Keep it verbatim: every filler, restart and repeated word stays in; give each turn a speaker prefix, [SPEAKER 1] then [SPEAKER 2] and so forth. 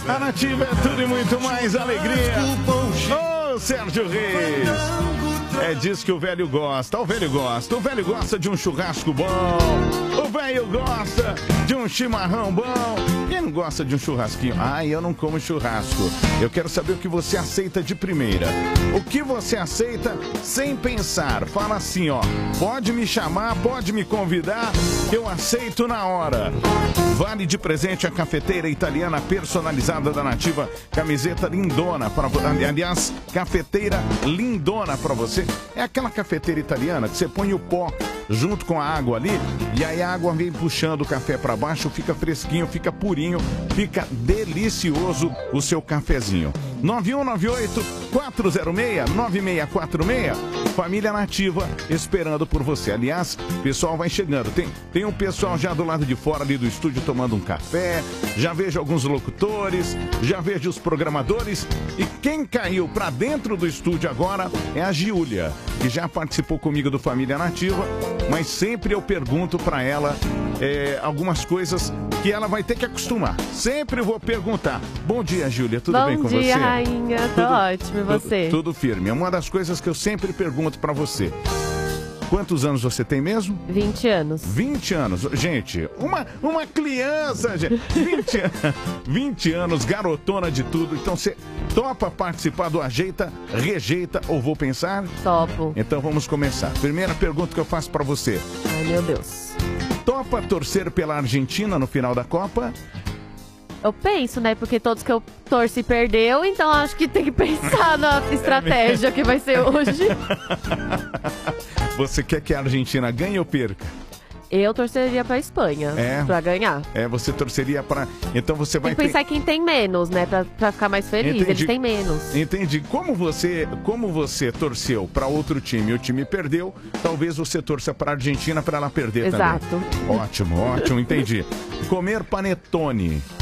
[SPEAKER 1] A Nativa é tudo e muito mais alegria. Ô, Sérgio Reis. É disso que o velho gosta. O velho gosta. O velho gosta de um churrasco bom. O velho gosta de um chimarrão bom. Quem não gosta de um churrasquinho? Ah, eu não como churrasco. Eu quero saber o que você aceita de primeira. O que você aceita sem pensar. Fala assim, ó. Pode me chamar, pode me convidar, que eu aceito na hora. Vale de presente a cafeteira italiana personalizada da Nativa. Camiseta lindona. Pra, aliás, cafeteira lindona pra você. É aquela cafeteira italiana que você põe o pó junto com a água ali e aí a água vem puxando o café para baixo, fica fresquinho, fica purinho, fica delicioso o seu cafezinho. nove um nove oito, quatro zero seis, nove seis quatro seis. Família Nativa esperando por você. Aliás, o pessoal vai chegando. Tem, tem um pessoal já do lado de fora ali do estúdio tomando um café. Já vejo alguns locutores, já vejo os programadores. E quem caiu pra dentro do estúdio agora é a Giulia, que já participou comigo do Família Nativa. Mas sempre eu pergunto pra ela é, algumas coisas que ela vai ter que acostumar. Sempre vou perguntar. Bom dia, Giulia. Tudo
[SPEAKER 2] Bom
[SPEAKER 1] bem com
[SPEAKER 2] dia,
[SPEAKER 1] você?
[SPEAKER 2] Bom dia, rainha. Tô
[SPEAKER 1] tudo,
[SPEAKER 2] ótimo. E você?
[SPEAKER 1] Tudo, tudo firme. É uma das coisas que eu sempre pergunto pra você. Quantos anos você tem mesmo?
[SPEAKER 2] vinte anos.
[SPEAKER 1] vinte anos. Gente, uma, uma criança, gente. vinte, vinte anos, garotona de tudo. Então você topa participar do Ajeita, Rejeita ou Vou Pensar?
[SPEAKER 2] Topo.
[SPEAKER 1] Então vamos começar. Primeira pergunta que eu faço pra você.
[SPEAKER 2] Ai, meu Deus.
[SPEAKER 1] Topa torcer pela Argentina no final da Copa?
[SPEAKER 2] Eu penso, né? Porque todos que eu torci perdeu, então acho que tem que pensar na estratégia é que vai ser hoje.
[SPEAKER 1] Você quer que a Argentina ganhe ou perca?
[SPEAKER 2] Eu torceria pra Espanha,
[SPEAKER 1] é,
[SPEAKER 2] pra ganhar.
[SPEAKER 1] É, você torceria pra... Então você vai...
[SPEAKER 2] Tem que pensar ter... quem tem menos, né? Pra, pra ficar mais feliz.
[SPEAKER 1] Entendi.
[SPEAKER 2] Eles têm menos.
[SPEAKER 1] Entendi. Como você, como você torceu pra outro time e o time perdeu, talvez você torça pra Argentina pra ela perder.
[SPEAKER 2] Exato.
[SPEAKER 1] Também. Ótimo, ótimo, entendi. Comer panetone